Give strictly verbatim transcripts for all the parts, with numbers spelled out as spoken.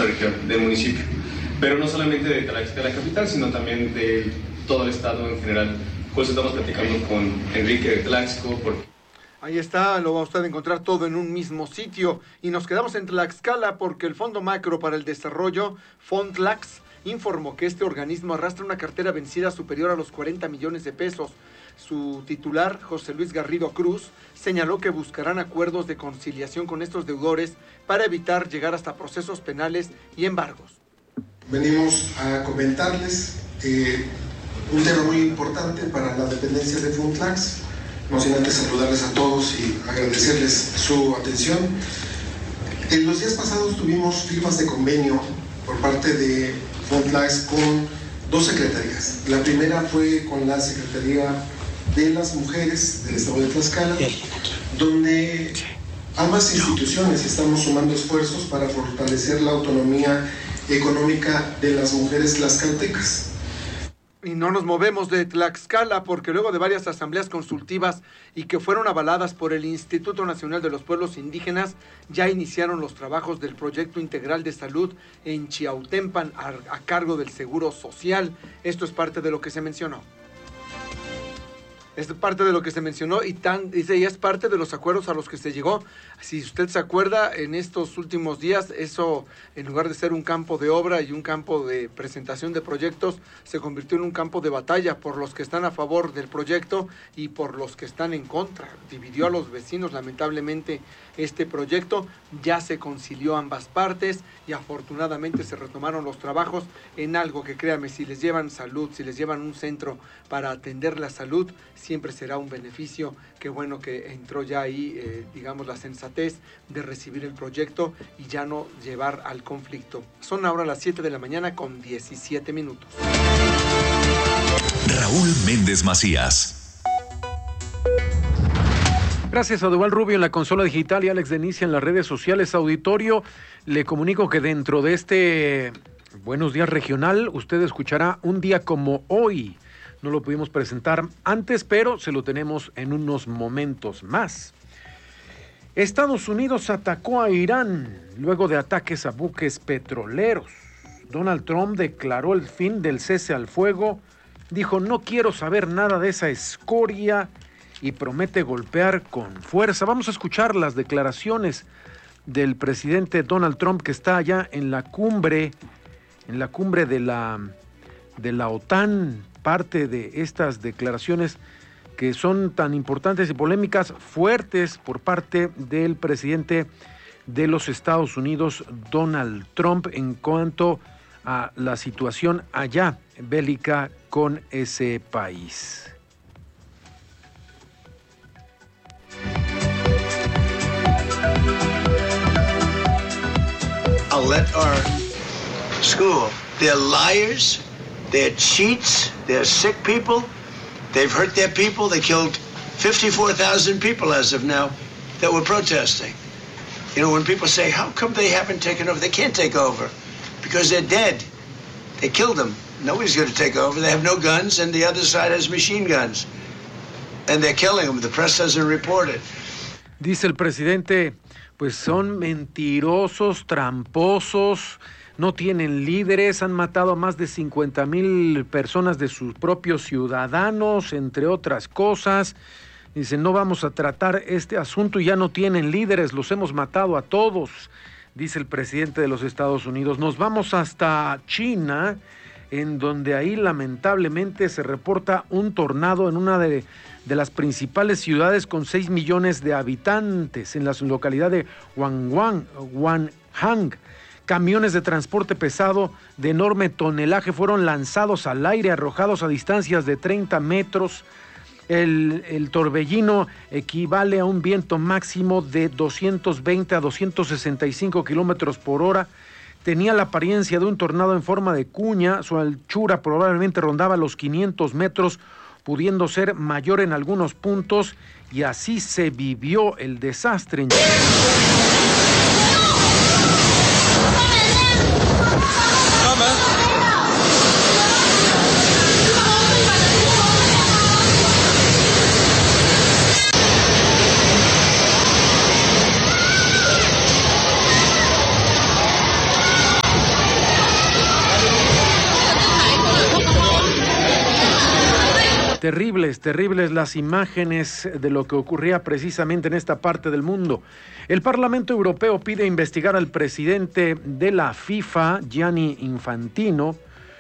nuestra región, del municipio. Pero no solamente de Tlaxcala capital, sino también de todo el estado en general. Pues estamos platicando con Enrique de Tlaxco. Por... Ahí está, lo va a usted encontrar todo en un mismo sitio. Y nos quedamos en Tlaxcala porque el Fondo Macro para el Desarrollo, Fontlax, informó que este organismo arrastra una cartera vencida superior a los cuarenta millones de pesos. Su titular, José Luis Garrido Cruz, señaló que buscarán acuerdos de conciliación con estos deudores para evitar llegar hasta procesos penales y embargos. Venimos a comentarles eh, un tema muy importante para la dependencia de Fontlax. No sin antes saludarles a todos y agradecerles su atención. En los días pasados tuvimos firmas de convenio por parte de Fontlax con dos secretarías. La primera fue con la Secretaría de las Mujeres del Estado de Tlaxcala, donde ambas instituciones estamos sumando esfuerzos para fortalecer la autonomía económica de las mujeres tlaxcaltecas. Y no nos movemos de Tlaxcala porque luego de varias asambleas consultivas y que fueron avaladas por el Instituto Nacional de los Pueblos Indígenas, ya iniciaron los trabajos del Proyecto Integral de Salud en Chiautempan a, a cargo del Seguro Social. Esto es parte de lo que se mencionó. Es parte de lo que se mencionó y tan, dice, ya es parte de los acuerdos a los que se llegó. Si usted se acuerda, en estos últimos días, eso, en lugar de ser un campo de obra y un campo de presentación de proyectos, se convirtió en un campo de batalla por los que están a favor del proyecto y por los que están en contra. Dividió a los vecinos, lamentablemente, este proyecto. Ya se concilió ambas partes y afortunadamente se retomaron los trabajos en algo que, créanme, si les llevan salud, si les llevan un centro para atender la salud, siempre será un beneficio. Qué bueno que entró ya ahí, eh, digamos, la sensatez de recibir el proyecto y ya no llevar al conflicto. Son ahora las siete de la mañana con diecisiete minutos. Raúl Méndez Macías. Gracias a Duval Rubio en la consola digital y Alex Denicia en las redes sociales. Auditorio, le comunico que dentro de este Buenos Días Regional, usted escuchará un día como hoy. No lo pudimos presentar antes, pero se lo tenemos en unos momentos más. Estados Unidos atacó a Irán luego de ataques a buques petroleros. Donald Trump declaró el fin del cese al fuego, dijo no quiero saber nada de esa escoria y promete golpear con fuerza. Vamos a escuchar las declaraciones del presidente Donald Trump que está allá en la cumbre, en la cumbre de la, de la OTAN. Parte de estas declaraciones que son tan importantes y polémicas, fuertes por parte del presidente de los Estados Unidos, Donald Trump, en cuanto a la situación allá bélica con ese país. I'll let our school, they're liars. They're cheats, they're sick people, they've hurt their people, they killed fifty-four thousand people as of now that were protesting. You know, when people say, how come they haven't taken over? They can't take over because they're dead. They killed them. Nobody's going to take over. They have no guns and the other side has machine guns. And they're killing them. The press doesn't report it. Dice el presidente, pues son mentirosos, tramposos, no tienen líderes, han matado a más de cincuenta mil personas de sus propios ciudadanos, entre otras cosas. Dicen, no vamos a tratar este asunto y ya no tienen líderes, los hemos matado a todos, dice el presidente de los Estados Unidos. Nos vamos hasta China, en donde ahí lamentablemente se reporta un tornado en una de, de las principales ciudades con seis millones de habitantes, en la localidad de Wanguang, Wanhang. Camiones de transporte pesado de enorme tonelaje fueron lanzados al aire, arrojados a distancias de treinta metros. El, el torbellino equivale a un viento máximo de doscientos veinte a doscientos sesenta y cinco kilómetros por hora. Tenía la apariencia de un tornado en forma de cuña. Su anchura probablemente rondaba los quinientos metros, pudiendo ser mayor en algunos puntos. Y así se vivió el desastre en China. Terribles, terribles las imágenes de lo que ocurría precisamente en esta parte del mundo. El Parlamento Europeo pide investigar al presidente de la FIFA, Gianni Infantino,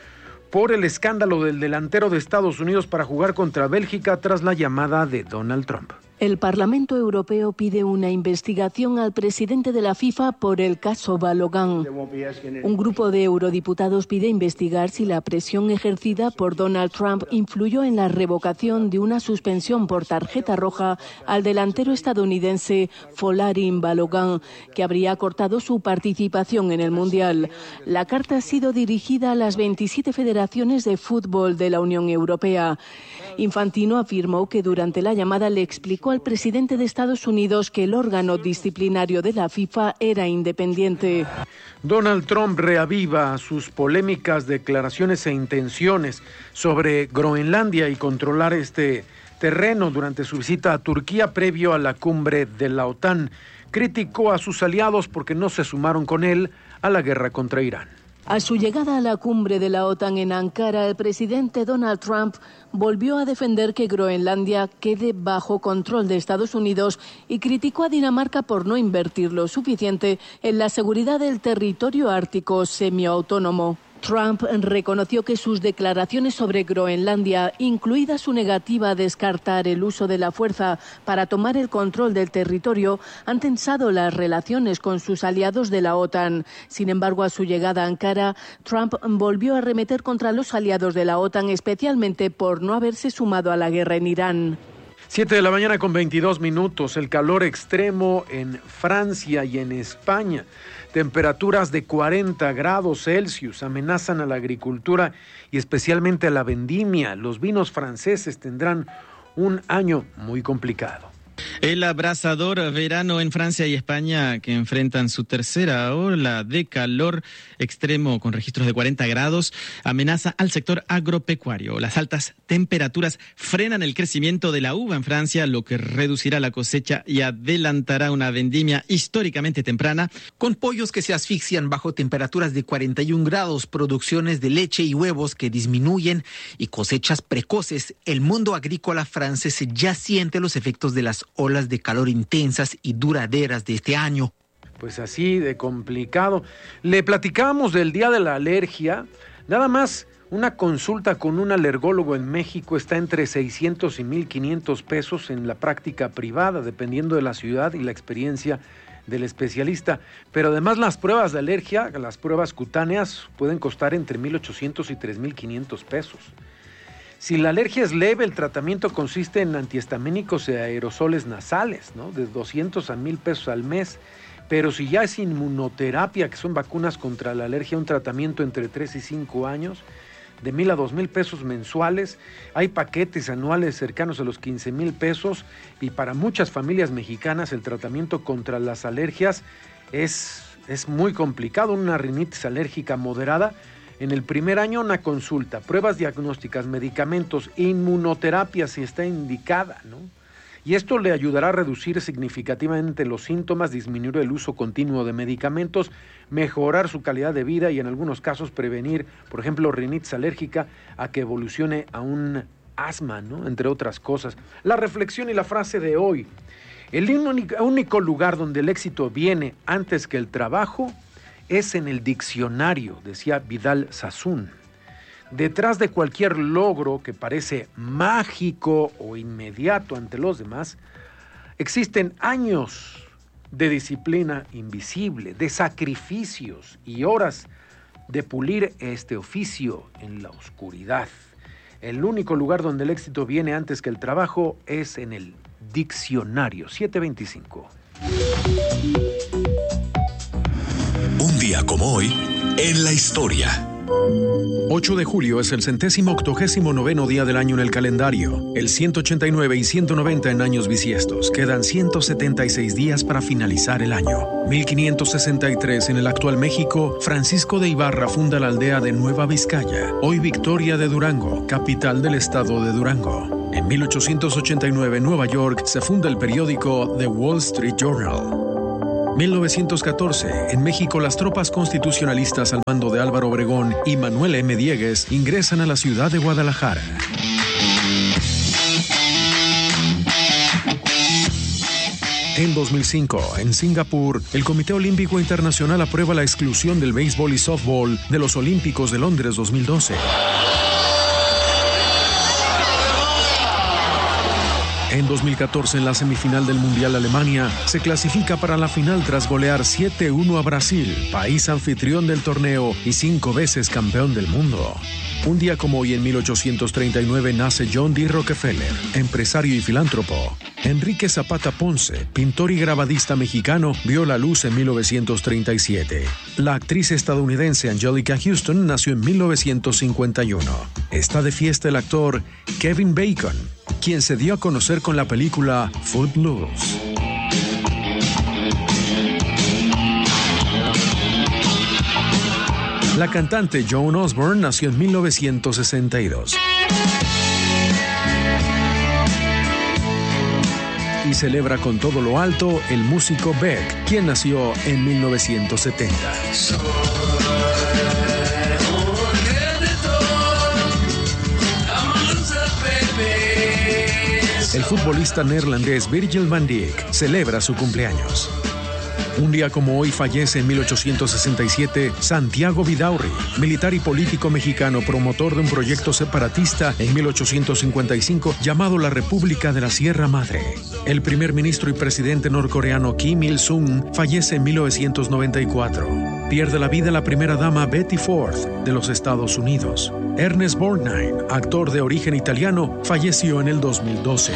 por el escándalo del delantero de Estados Unidos para jugar contra Bélgica tras la llamada de Donald Trump. El Parlamento Europeo pide una investigación al presidente de la FIFA por el caso Balogun. Un grupo de eurodiputados pide investigar si la presión ejercida por Donald Trump influyó en la revocación de una suspensión por tarjeta roja al delantero estadounidense Folarin Balogun, que habría cortado su participación en el Mundial. La carta ha sido dirigida a las veintisiete federaciones de fútbol de la Unión Europea. Infantino afirmó que durante la llamada le explicó al presidente de Estados Unidos que el órgano disciplinario de la FIFA era independiente. Donald Trump reaviva sus polémicas declaraciones e intenciones sobre Groenlandia y controlar este terreno durante su visita a Turquía previo a la cumbre de la OTAN. Criticó a sus aliados porque no se sumaron con él a la guerra contra Irán. A su llegada a la cumbre de la OTAN en Ankara, el presidente Donald Trump volvió a defender que Groenlandia quede bajo control de Estados Unidos y criticó a Dinamarca por no invertir lo suficiente en la seguridad del territorio ártico semiautónomo. Trump reconoció que sus declaraciones sobre Groenlandia, incluida su negativa a descartar el uso de la fuerza para tomar el control del territorio, han tensado las relaciones con sus aliados de la OTAN. Sin embargo, a su llegada a Ankara, Trump volvió a arremeter contra los aliados de la OTAN, especialmente por no haberse sumado a la guerra en Irán. Siete de la mañana con veintidós minutos, el calor extremo en Francia y en España. Temperaturas de cuarenta grados Celsius amenazan a la agricultura y especialmente a la vendimia. Los vinos franceses tendrán un año muy complicado. El abrasador verano en Francia y España, que enfrentan su tercera ola de calor extremo con registros de cuarenta grados, amenaza al sector agropecuario. Las altas temperaturas frenan el crecimiento de la uva en Francia, lo que reducirá la cosecha y adelantará una vendimia históricamente temprana. Con pollos que se asfixian bajo temperaturas de cuarenta y un grados, producciones de leche y huevos que disminuyen y cosechas precoces, el mundo agrícola francés ya siente los efectos de las olas de calor intensas y duraderas de este año. Pues así de complicado. Le platicábamos del Día de la Alergia. Nada más una consulta con un alergólogo en México está entre seiscientos y mil quinientos pesos en la práctica privada, dependiendo de la ciudad y la experiencia del especialista. Pero además las pruebas de alergia, las pruebas cutáneas, pueden costar entre mil ochocientos y tres mil quinientos pesos. Si la alergia es leve, el tratamiento consiste en antihistamínicos y aerosoles nasales, ¿no? De doscientos a mil pesos al mes. Pero si ya es inmunoterapia, que son vacunas contra la alergia, un tratamiento entre tres y cinco años, de mil a dos mil pesos mensuales. Hay paquetes anuales cercanos a los quince mil pesos. Y para muchas familias mexicanas, el tratamiento contra las alergias es, es muy complicado. Una rinitis alérgica moderada. En el primer año una consulta, pruebas diagnósticas, medicamentos, inmunoterapia si está indicada, ¿no? Y esto le ayudará a reducir significativamente los síntomas, disminuir el uso continuo de medicamentos, mejorar su calidad de vida y en algunos casos prevenir, por ejemplo, rinitis alérgica a que evolucione a un asma, ¿no? Entre otras cosas. La reflexión y la frase de hoy. El único lugar donde el éxito viene antes que el trabajo es en el diccionario, decía Vidal Sassoon. Detrás de cualquier logro que parece mágico o inmediato ante los demás, existen años de disciplina invisible, de sacrificios y horas de pulir este oficio en la oscuridad. El único lugar donde el éxito viene antes que el trabajo es en el diccionario. siete veinticinco. Un día como hoy, en la historia. ocho de julio es el centésimo octogésimo noveno día del año en el calendario, el ciento ochenta y nueve y ciento noventa en años bisiestos. Quedan ciento setenta y seis días para finalizar el año. mil quinientos sesenta y tres en el actual México, Francisco de Ibarra funda la aldea de Nueva Vizcaya, hoy Victoria de Durango, capital del estado de Durango. En mil ochocientos ochenta y nueve en Nueva York se funda el periódico The Wall Street Journal. mil novecientos catorce, en México las tropas constitucionalistas al mando de Álvaro Obregón y Manuel M. Diegues ingresan a la ciudad de Guadalajara. En dos mil cinco, en Singapur, el Comité Olímpico Internacional aprueba la exclusión del béisbol y softball de los Olímpicos de Londres dos mil doce. En dos mil catorce, en la semifinal del Mundial, Alemania se clasifica para la final tras golear siete uno a Brasil, país anfitrión del torneo y cinco veces campeón del mundo. Un día como hoy, en mil ochocientos treinta y nueve, nace John D. Rockefeller, empresario y filántropo. Enrique Zapata Ponce, pintor y grabadista mexicano, vio la luz en mil novecientos treinta y siete. La actriz estadounidense Angelica Houston nació en mil novecientos cincuenta y uno. Está de fiesta el actor Kevin Bacon, quien se dio a conocer con la película Footloose. La cantante Joan Osborne nació en mil novecientos sesenta y dos. Y celebra con todo lo alto el músico Beck, quien nació en mil novecientos setenta. El futbolista neerlandés Virgil van Dijk celebra su cumpleaños. Un día como hoy fallece en mil ochocientos sesenta y siete Santiago Vidaurri, militar y político mexicano, promotor de un proyecto separatista en mil ochocientos cincuenta y cinco llamado la República de la Sierra Madre. El primer ministro y presidente norcoreano Kim Il-sung fallece en mil novecientos noventa y cuatro. Pierde la vida la primera dama Betty Ford de los Estados Unidos. Ernest Borgnine, actor de origen italiano, falleció en el dos mil doce.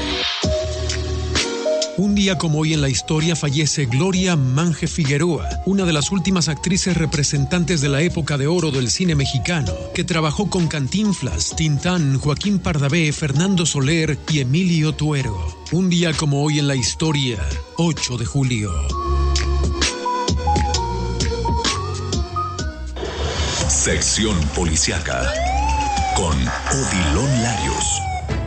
Un día como hoy en la historia fallece Gloria Mange Figueroa, una de las últimas actrices representantes de la época de oro del cine mexicano, que trabajó con Cantinflas, Tintán, Joaquín Pardavé, Fernando Soler y Emilio Tuero. Un día como hoy en la historia, ocho de julio. Sección Policiaca con Odilon Larios.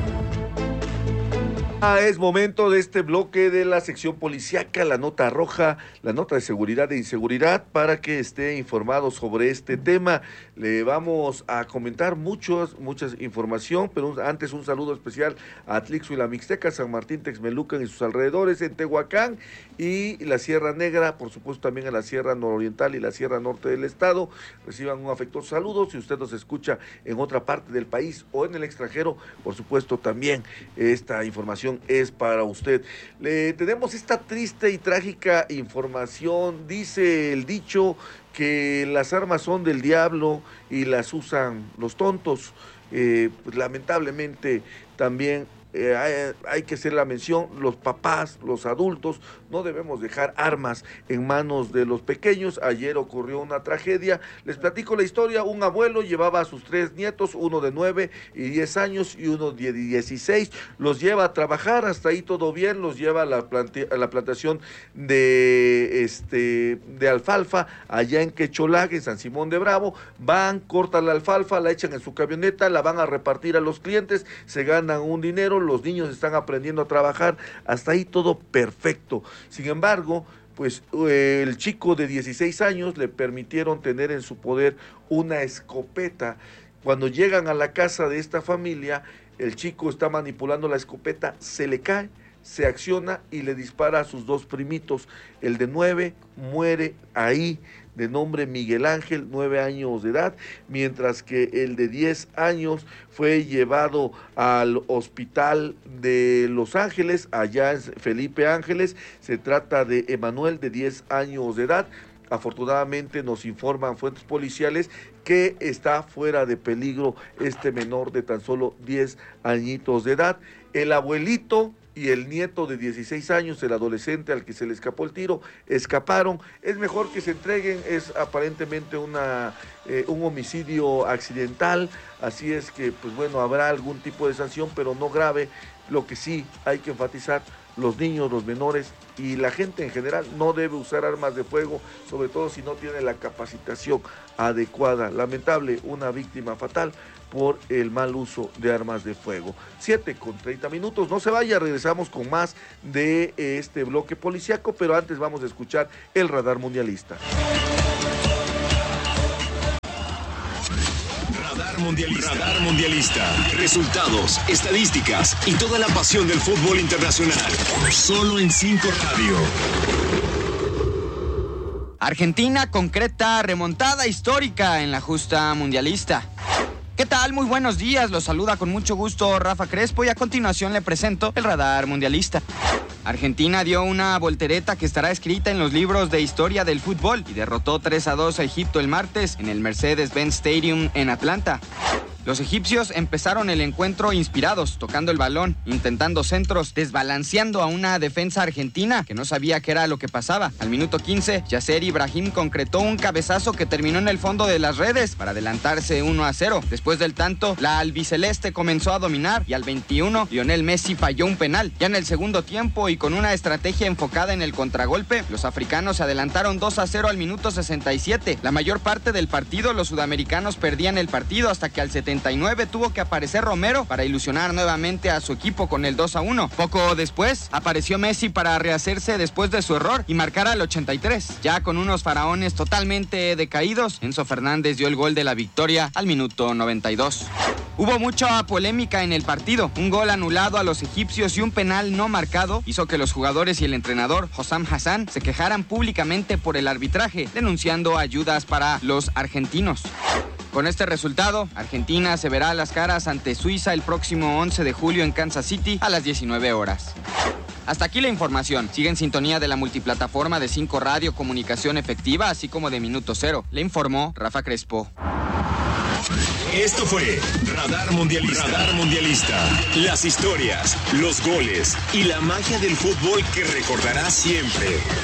Ah, es momento de este bloque de la sección policiaca, la nota roja, la nota de seguridad e inseguridad, para que esté informado sobre este tema. Le vamos a comentar muchos, mucha información, pero antes un saludo especial a Atlixco y la Mixteca, San Martín, Texmelucan y sus alrededores, en Tehuacán y la Sierra Negra, por supuesto también a la Sierra Nororiental y la Sierra Norte del estado. Reciban un afectuoso saludo. Si usted nos escucha en otra parte del país o en el extranjero, por supuesto también esta información es para usted. Le tenemos esta triste y trágica información. Dice el dicho que las armas son del diablo y las usan los tontos. Eh, pues lamentablemente también Eh, hay, hay que hacer la mención, los papás, los adultos, no debemos dejar armas en manos de los pequeños. Ayer ocurrió una tragedia, les platico la historia. Un abuelo llevaba a sus tres nietos, uno de nueve y diez años y uno de dieciséis, los lleva a trabajar, hasta ahí todo bien, los lleva a la, plante, a la plantación de, este, de alfalfa, allá en Quecholac, en San Simón de Bravo. Van, cortan la alfalfa, la echan en su camioneta, la van a repartir a los clientes, se ganan un dinero, los niños están aprendiendo a trabajar, hasta ahí todo perfecto. Sin embargo, pues eh, el chico de dieciséis años le permitieron tener en su poder una escopeta. Cuando llegan a la casa de esta familia, el chico está manipulando la escopeta, se le cae, se acciona y le dispara a sus dos primitos. El de nueve muere ahí, de nombre Miguel Ángel, nueve años de edad, mientras que el de diez años fue llevado al hospital de Los Ángeles, allá en Felipe Ángeles. Se trata de Emanuel, de diez años de edad. Afortunadamente nos informan fuentes policiales que está fuera de peligro este menor de tan solo diez añitos de edad. El abuelito y el nieto de dieciséis años, el adolescente al que se le escapó el tiro, escaparon. Es mejor que se entreguen, es aparentemente una eh, un homicidio accidental, así es que, pues bueno, habrá algún tipo de sanción, pero no grave. Lo que sí hay que enfatizar, los niños, los menores y la gente en general no debe usar armas de fuego, sobre todo si no tiene la capacitación adecuada. Lamentable, una víctima fatal por el mal uso de armas de fuego. siete con treinta minutos, no se vaya, regresamos con más de este bloque policiaco, pero antes vamos a escuchar el radar mundialista. Radar Mundialista. Radar Mundialista. Resultados, estadísticas y toda la pasión del fútbol internacional. Solo en cinco Radio. Argentina concreta remontada histórica en la justa mundialista. ¿Qué tal? Muy buenos días, los saluda con mucho gusto Rafa Crespo y a continuación le presento el radar mundialista. Argentina dio una voltereta que estará escrita en los libros de historia del fútbol y derrotó tres a dos a Egipto el martes en el Mercedes-Benz Stadium en Atlanta. Los egipcios empezaron el encuentro inspirados, tocando el balón, intentando centros, desbalanceando a una defensa argentina que no sabía qué era lo que pasaba. Al minuto quince, Yasser Ibrahim concretó un cabezazo que terminó en el fondo de las redes para adelantarse uno a cero. Después del tanto, la albiceleste comenzó a dominar y al veintiuno, Lionel Messi falló un penal. Ya en el segundo tiempo y con una estrategia enfocada en el contragolpe, los africanos se adelantaron dos a cero al minuto sesenta y siete. La mayor parte del partido, los sudamericanos perdían el partido hasta que al setenta y nueve tuvo que aparecer Romero para ilusionar nuevamente a su equipo con el dos a uno. Poco después apareció Messi para rehacerse después de su error y marcar al ochenta y tres. Ya con unos faraones totalmente decaídos, Enzo Fernández dio el gol de la victoria al minuto noventa y dos. Hubo mucha polémica en el partido. Un gol anulado a los egipcios y un penal no marcado hizo que los jugadores y el entrenador Hossam Hassan se quejaran públicamente por el arbitraje, denunciando ayudas para los argentinos. Con este resultado, Argentina se verá a las caras ante Suiza el próximo once de julio en Kansas City a las diecinueve horas. Hasta aquí la información. Sigue en sintonía de la multiplataforma de cinco Radio Comunicación Efectiva, así como de Minuto Cero. Le informó Rafa Crespo. Esto fue Radar Mundialista. Radar Mundialista. Las historias, los goles y la magia del fútbol que recordarás siempre.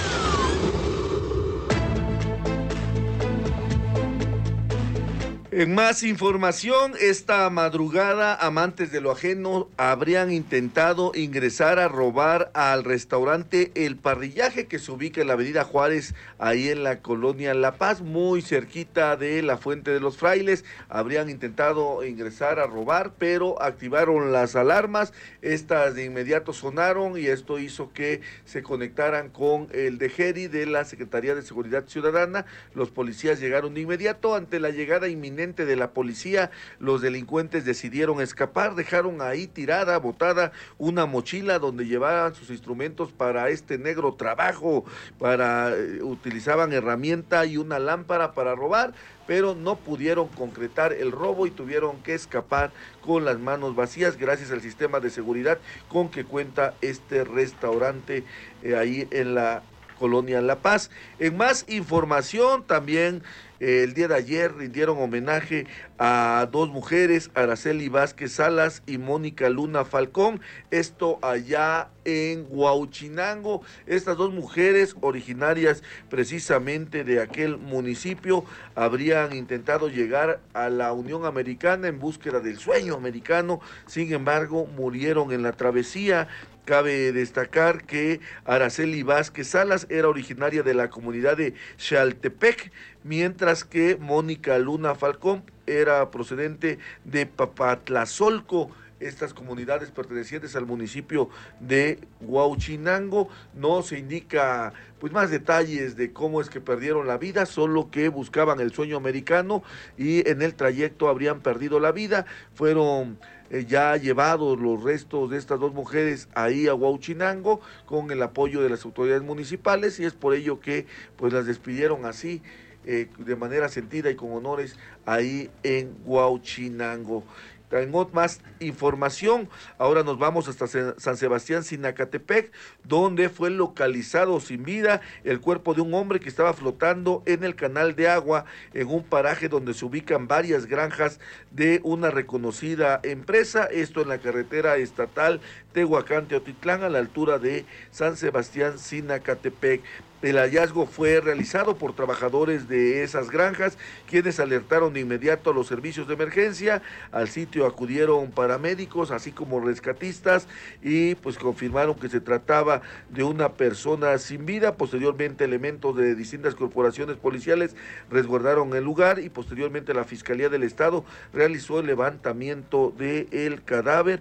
En más información, esta madrugada amantes de lo ajeno habrían intentado ingresar a robar al restaurante El Parrillaje que se ubica en la avenida Juárez, ahí en la colonia La Paz, muy cerquita de la Fuente de los Frailes. Habrían intentado ingresar a robar, pero activaron las alarmas, estas de inmediato sonaron y esto hizo que se conectaran con el D G E R I de la Secretaría de Seguridad Ciudadana. Los policías llegaron de inmediato. Ante la llegada inminente de la policía, los delincuentes decidieron escapar, dejaron ahí tirada, botada, una mochila donde llevaban sus instrumentos para este negro trabajo, para eh, utilizaban herramienta y una lámpara para robar, pero no pudieron concretar el robo y tuvieron que escapar con las manos vacías gracias al sistema de seguridad con que cuenta este restaurante eh, ahí en la colonia La Paz. En más información, también eh, el día de ayer rindieron homenaje a dos mujeres, Araceli Vázquez Salas y Mónica Luna Falcón, esto allá en Huauchinango. Estas dos mujeres, originarias precisamente de aquel municipio, habrían intentado llegar a la Unión Americana en búsqueda del sueño americano, sin embargo murieron en la travesía. Cabe destacar que Araceli Vázquez Salas era originaria de la comunidad de Xaltepec, mientras que Mónica Luna Falcón era procedente de Papatlazolco. Estas comunidades pertenecientes al municipio de Huauchinango. No se indica pues más detalles de cómo es que perdieron la vida, solo que buscaban el sueño americano y en el trayecto habrían perdido la vida. Fueron eh, ya llevados los restos de estas dos mujeres ahí a Huauchinango con el apoyo de las autoridades municipales y es por ello que pues las despidieron así eh, de manera sentida y con honores ahí en Huauchinango. En más información, ahora nos vamos hasta San Sebastián, Sinacatepec, donde fue localizado sin vida el cuerpo de un hombre que estaba flotando en el canal de agua en un paraje donde se ubican varias granjas de una reconocida empresa, esto en la carretera estatal Tehuacán-Teotitlán a la altura de San Sebastián, Sinacatepec. El hallazgo fue realizado por trabajadores de esas granjas, quienes alertaron de inmediato a los servicios de emergencia. Al sitio acudieron paramédicos, así como rescatistas, y pues confirmaron que se trataba de una persona sin vida. Posteriormente, elementos de distintas corporaciones policiales resguardaron el lugar y posteriormente la Fiscalía del Estado realizó el levantamiento del cadáver.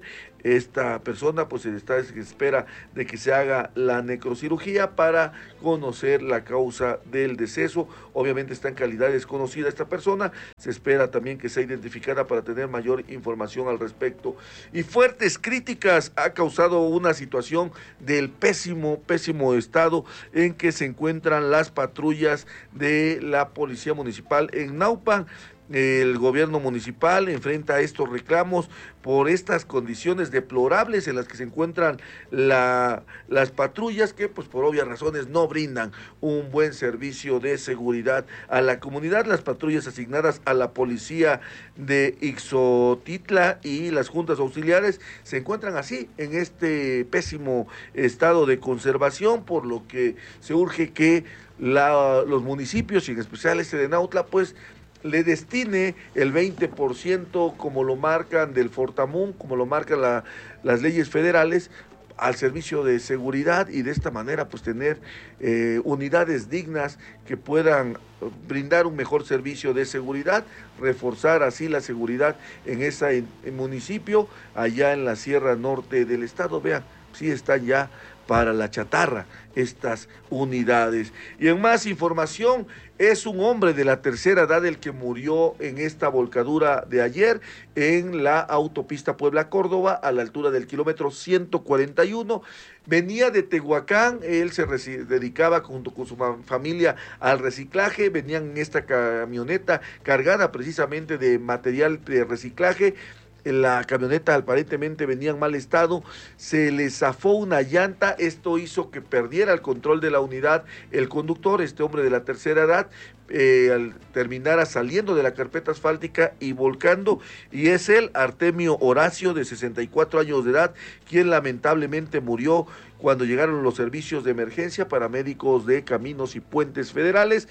esta persona, pues se está se espera de que se haga la necrocirugía para conocer la causa del deceso. Obviamente está en calidad desconocida esta persona, se espera también que sea identificada para tener mayor información al respecto. Y fuertes críticas ha causado una situación del pésimo, pésimo estado en que se encuentran las patrullas de la Policía Municipal en Naupan. El gobierno municipal enfrenta estos reclamos por estas condiciones deplorables en las que se encuentran la, las patrullas que pues por obvias razones no brindan un buen servicio de seguridad a la comunidad. Las patrullas asignadas a la policía de Ixotitla y las juntas auxiliares se encuentran así en este pésimo estado de conservación, por lo que se urge que la, los municipios y en especial este de Nautla pues le destine el veinte por ciento como lo marcan del Fortamun, como lo marcan la, las leyes federales, al servicio de seguridad y de esta manera pues tener eh, unidades dignas que puedan brindar un mejor servicio de seguridad, reforzar así la seguridad en ese municipio, allá en la Sierra Norte del estado. Vean, sí están ya para la chatarra estas unidades. Y en más información, es un hombre de la tercera edad el que murió en esta volcadura de ayer en la autopista Puebla-Córdoba a la altura del kilómetro ciento cuarenta y uno. Venía de Tehuacán, él se dedicaba junto con su familia al reciclaje, venían en esta camioneta cargada precisamente de material de reciclaje. La camioneta aparentemente venía en mal estado, se le zafó una llanta, esto hizo que perdiera el control de la unidad el conductor, este hombre de la tercera edad, eh, al terminara saliendo de la carpeta asfáltica y volcando, y es él, Artemio Horacio, de sesenta y cuatro años de edad, quien lamentablemente murió cuando llegaron los servicios de emergencia, paramédicos de Caminos y Puentes Federales.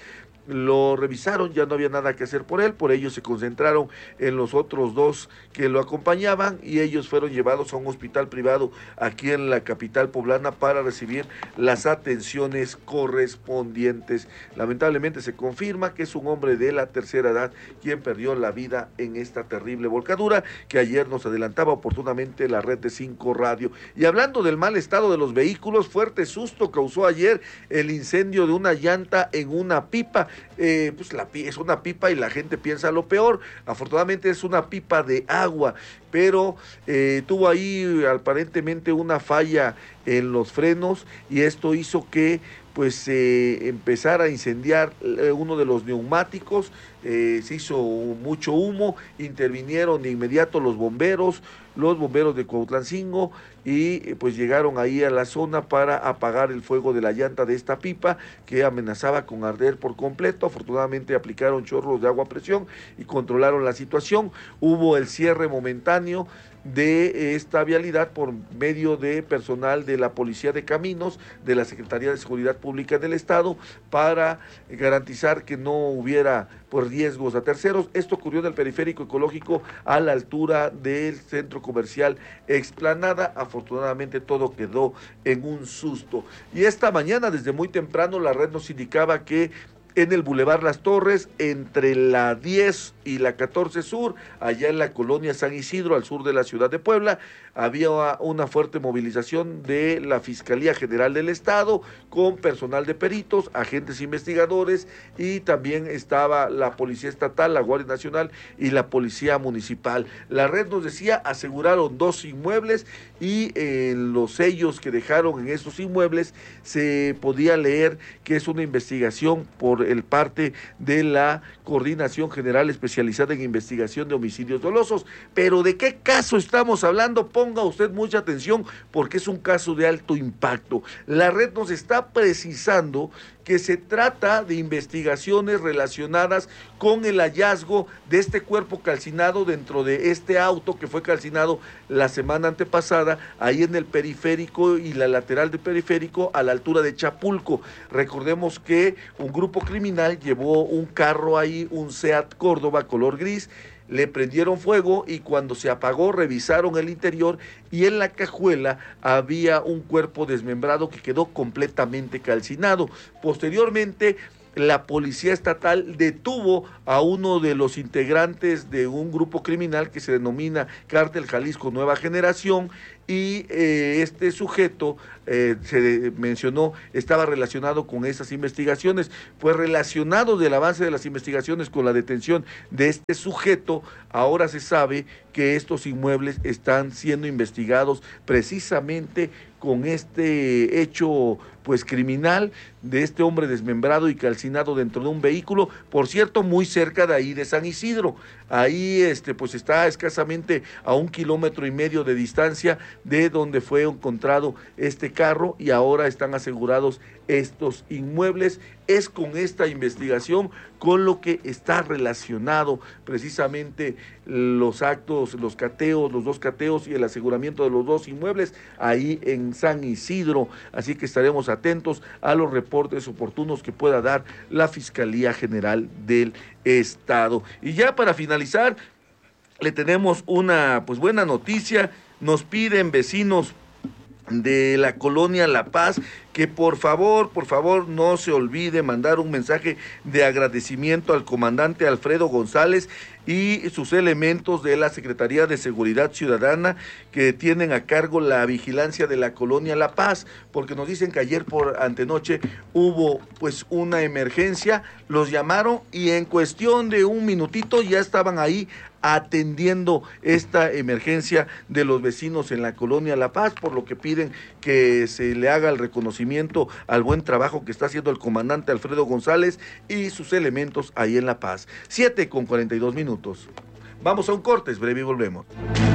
Lo revisaron, ya no había nada que hacer por él, por ello se concentraron en los otros dos que lo acompañaban y ellos fueron llevados a un hospital privado aquí en la capital poblana para recibir las atenciones correspondientes. Lamentablemente se confirma que es un hombre de la tercera edad quien perdió la vida en esta terrible volcadura que ayer nos adelantaba oportunamente la red de cinco Radio. Y hablando del mal estado de los vehículos, fuerte susto causó ayer el incendio de una llanta en una pipa. Eh, pues la, es una pipa y la gente piensa lo peor. Afortunadamente es una pipa de agua, pero eh, tuvo ahí aparentemente una falla en los frenos y esto hizo que pues se eh, empezara a incendiar eh, uno de los neumáticos. Eh, se hizo mucho humo, intervinieron de inmediato los bomberos, los bomberos de Cuautlancingo y eh, pues llegaron ahí a la zona para apagar el fuego de la llanta de esta pipa que amenazaba con arder por completo. Afortunadamente aplicaron chorros de agua a presión y controlaron la situación. Hubo el cierre momentáneo de esta vialidad por medio de personal de la Policía de Caminos, de la Secretaría de Seguridad Pública del Estado, para garantizar que no hubiera pues, riesgos a terceros. Esto ocurrió en el periférico ecológico a la altura del centro comercial Explanada. Afortunadamente todo quedó en un susto. Y esta mañana, desde muy temprano, la red nos indicaba que en el Boulevard Las Torres, entre la diez y la catorce Sur, allá en la colonia San Isidro, al sur de la ciudad de Puebla, había una fuerte movilización de la Fiscalía General del Estado, con personal de peritos, agentes investigadores, y también estaba la Policía Estatal, la Guardia Nacional y la Policía Municipal. La red nos decía, aseguraron dos inmuebles y en los sellos que dejaron en esos inmuebles se podía leer que es una investigación por el parte de la Coordinación General Especializada en Investigación de Homicidios Dolosos. Pero ¿de qué caso estamos hablando? Ponga usted mucha atención porque es un caso de alto impacto. La red nos está precisando que se trata de investigaciones relacionadas con el hallazgo de este cuerpo calcinado dentro de este auto que fue calcinado la semana antepasada ahí en el periférico y la lateral del periférico a la altura de Chapulco. Recordemos que un grupo criminal llevó un carro ahí, un Seat Córdoba color gris, le prendieron fuego y cuando se apagó revisaron el interior y en la cajuela había un cuerpo desmembrado que quedó completamente calcinado. Posteriormente la policía estatal detuvo a uno de los integrantes de un grupo criminal que se denomina Cártel Jalisco Nueva Generación, y eh, este sujeto eh, se mencionó estaba relacionado con esas investigaciones. Pues relacionado del avance de las investigaciones con la detención de este sujeto, ahora se sabe que estos inmuebles están siendo investigados precisamente con este hecho pues criminal de este hombre desmembrado y calcinado dentro de un vehículo, por cierto, muy cerca de ahí de San Isidro. Ahí este pues está escasamente a un kilómetro y medio de distancia de donde fue encontrado este carro, y ahora están asegurados estos inmuebles. Es con esta investigación con lo que está relacionado precisamente los actos, los cateos, los dos cateos y el aseguramiento de los dos inmuebles ahí en San Isidro. Así que estaremos atentos a los reportes oportunos que pueda dar la Fiscalía General del Estado. Y ya para finalizar, le tenemos una pues buena noticia. Nos piden vecinos de la colonia La Paz que por favor, por favor no se olvide mandar un mensaje de agradecimiento al comandante Alfredo González y sus elementos de la Secretaría de Seguridad Ciudadana que tienen a cargo la vigilancia de la colonia La Paz, porque nos dicen que ayer por antenoche hubo pues una emergencia, los llamaron y en cuestión de un minutito ya estaban ahí atendiendo esta emergencia de los vecinos en la colonia La Paz, por lo que piden que se le haga el reconocimiento al buen trabajo que está haciendo el comandante Alfredo González y sus elementos ahí en La Paz. siete con cuarenta y dos minutos. Vamos a un corte, es breve y volvemos.